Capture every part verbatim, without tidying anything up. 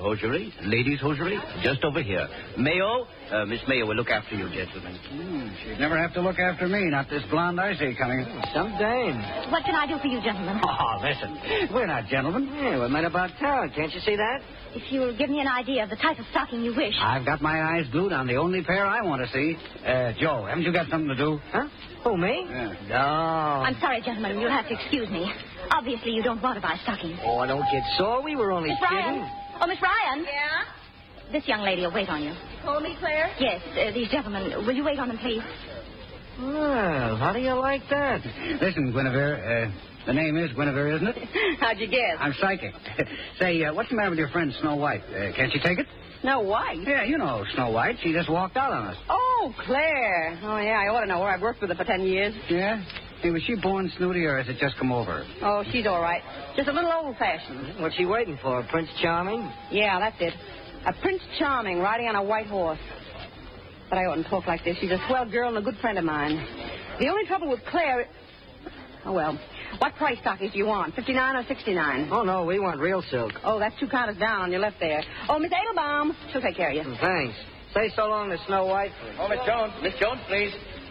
hosiery, ladies' hosiery, just over here. Mayo, uh, Miss Mayo will look after you, gentlemen. Mm, she'd never have to look after me, not this blonde I see coming. Some dame. What can I do for you, gentlemen? Oh, listen, we're not gentlemen. Yeah, we're men about town. Can't you see that? If you'll give me an idea of the type of stocking you wish. I've got my eyes glued on the only pair I want to see. Uh, Joe, haven't you got something to do? Huh? Who, me? Yeah. No. I'm sorry, gentlemen. You'll have to excuse me. Obviously, you don't want to buy stockings. Oh, don't get sore. We were only Miss kidding. Ryan. Oh, Miss Ryan. Yeah? This young lady will wait on you. You call me, Claire? Yes, uh, these gentlemen. Will you wait on them, please? Well, how do you like that? Listen, Guinevere, uh, the name is Guinevere, isn't it? How'd you guess? I'm psychic. Say, uh, what's the matter with your friend Snow White? Uh, can't she take it? Snow White? Yeah, you know Snow White. She just walked out on us. Oh, Claire. Oh, yeah, I ought to know her. I've worked with her for ten years. Yeah? Hey, was she born snooty or has it just come over? Oh, she's all right. Just a little old-fashioned. What's she waiting for, Prince Charming? Yeah, that's it. A Prince Charming riding on a white horse. But I oughtn't talk like this. She's a swell girl and a good friend of mine. The only trouble with Claire... Oh, well. What price stockings do you want, fifty-nine or sixty-nine? Oh, no, we want real silk. Oh, that's two counters down on your left there. Oh, Miss Adelbaum. She'll take care of you. Thanks. Say so long to Snow White. Oh, Miss Jones. Miss Jones, please.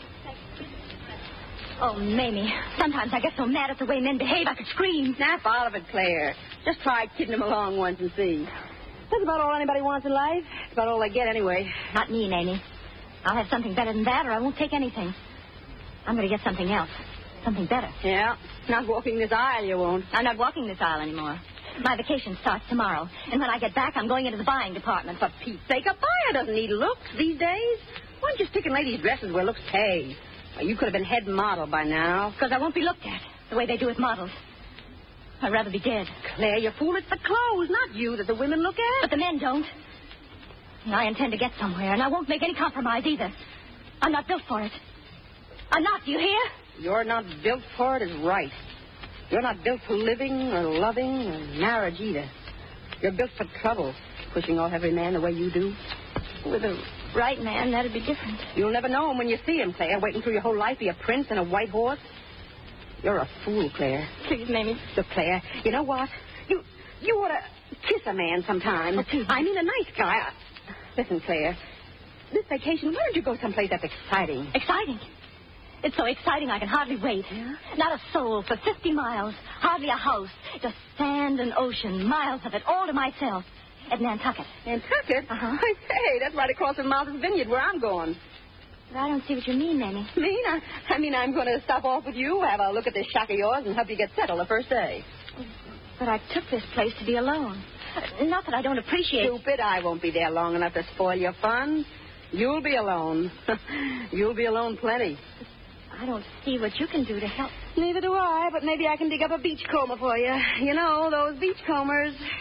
Oh, Mamie. Sometimes I get so mad at the way men behave, I could scream. Snap out of it, Claire. Just try kidding them along once and see. That's about all anybody wants in life. It's about all they get anyway. Not me, Mamie. I'll have something better than that, or I won't take anything. I'm going to get something else. Something better. Yeah. Not walking this aisle, you won't. I'm not walking this aisle anymore. My vacation starts tomorrow. And when I get back, I'm going into the buying department. For Pete's sake, a buyer doesn't need looks these days. Why don't you stick in ladies' dresses where looks pay? Well, you could have been head model by now. Because I won't be looked at the way they do with models. I'd rather be dead. Claire, you fool, it's the clothes, not you, that the women look at. But the men don't. And I intend to get somewhere, and I won't make any compromise either. I'm not built for it. I'm not, do you hear? You're not built for it is right. You're not built for living or loving or marriage either. You're built for trouble, pushing off every man the way you do. With a right man, that'd be different. You'll never know him when you see him, Claire, waiting through your whole life, be a prince and a white horse. You're a fool, Claire. Please, Mamie. Look, Claire, you know what? You you ought to kiss a man sometime. Oh, please. I mean a nice guy. Listen, Claire, this vacation, why don't you go someplace that's exciting? Exciting? It's so exciting I can hardly wait. Yeah? Not a soul for fifty miles. Hardly a house. Just sand and ocean, miles of it, all to myself. At Nantucket. Nantucket? Uh-huh. I say, that's right across from Martha's Vineyard where I'm going. But I don't see what you mean, Mamie. Mean? I, I mean, I'm going to stop off with you, have a look at this shack of yours, and help you get settled the first day. But I took this place to be alone. Not that I don't appreciate... Stupid, I won't be there long enough to spoil your fun. You'll be alone. You'll be alone plenty. I don't see what you can do to help. Neither do I, but maybe I can dig up a beachcomber for you. You know, those beachcombers,